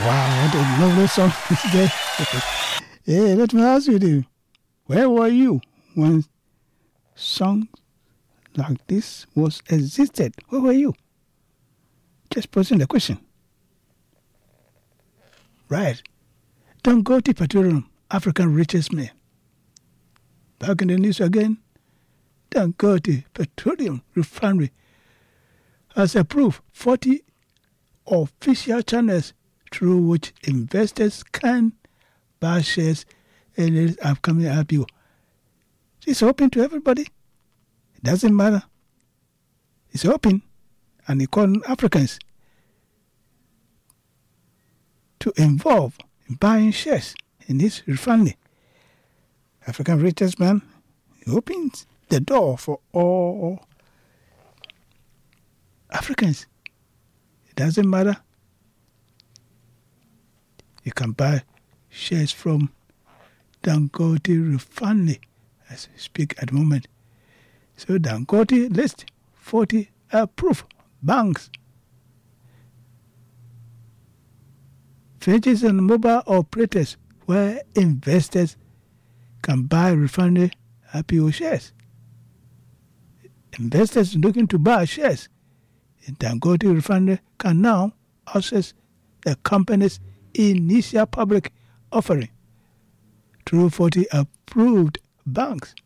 Wow, what a lovely song today. Hey, let me ask you, where were you when songs like this was existed? Where were you? Just posing the question. Right. Dangote Petroleum, African richest man. Back in the news again, Dangote Petroleum Refinery has approved 40 official channels through which investors can buy shares in its upcoming IPO. It's open to everybody. It doesn't matter. It's open, and they call Africans to involve in buying shares in this refinery. African richest man opens the door for all Africans. It doesn't matter. You can buy shares from Dangote Refinery as we speak at the moment. So Dangote lists 40 approved banks, franchise and mobile operators where investors can buy refinery IPO shares. Investors looking to buy shares in Dangote Refinery can now access the company's initial public offering through 40 approved banks.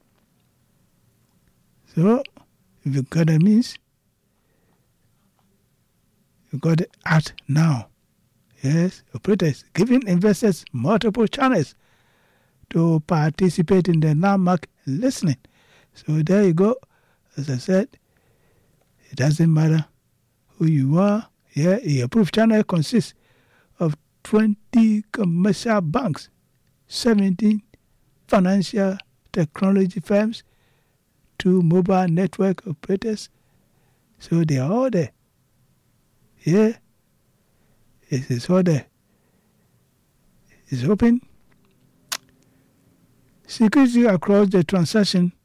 So, if you got a means, you got to act now. Yes, operators giving investors multiple channels to participate in the NAMAC listening. So there you go. As I said, it doesn't matter who you are. Yeah, the approved channel consists of 20 commercial banks, 17 financial technology firms, 2 mobile network operators. So they are all there. Yeah, it is all there. It's open. Security across the transaction.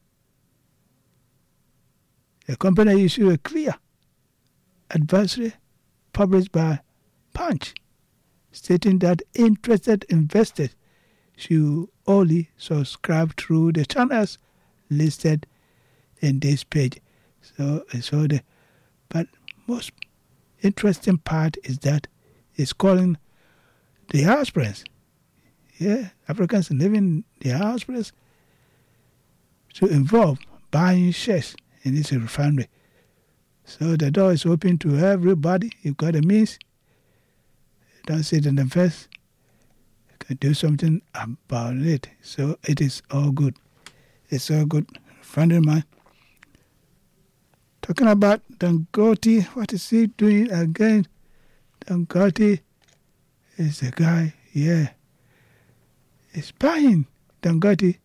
The company issued a clear advisory published by Punch, stating that interested investors should only subscribe through the channels listed in this page. So it's all there. But most interesting part is that it's calling the diasporans. Yeah, Africans living in the diasporas to involve buying shares in this refinery. So the door is open to everybody. You've got a means. Don't sit in the fence. You can do something about it. So it is all good. It's all good. Friend of mine. Talking about Dangote, what is he doing again? Dangote is a guy, yeah. He's buying. Dangote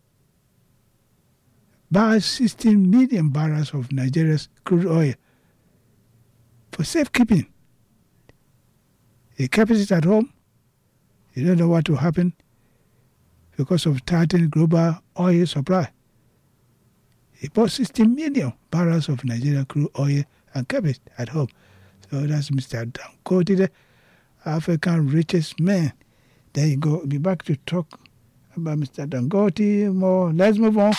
buys 16 million barrels of Nigeria's crude oil for safekeeping. He kept it at home. You don't know what will happen because of tightening global oil supply. He bought 16 million barrels of Nigerian crude oil and kept it at home. So that's Mr. Dangote, the African richest man. There you go. We'll be back to talk about Mr. Dangote more. Let's move on.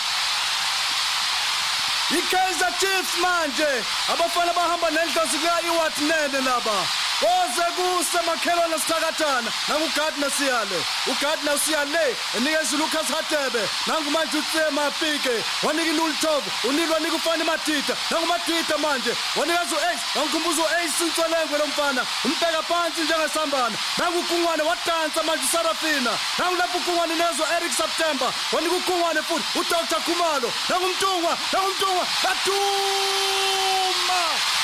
Ikaiza Chiefs manje abafana bahamba nenhloso kuya iwathi nene laba Koze kuse makhelwa nasithakathana nanguGardner Siyale uGardner Siyale enikeza Lucas Hatebe nangumanje uTsema Mapike wanika iNultop unikwa nika ufana Matita nanguMatita manje wanikeza uAce nangikhumbuza uAce Sintswelengwe lomfana umbheka phansi njengesambana nangukungwane wadansa manje Sarafina nangulapho ukungwane nezo Eric September wanika ukungwane futhi uDr Khumalo nangumntungwa Batuma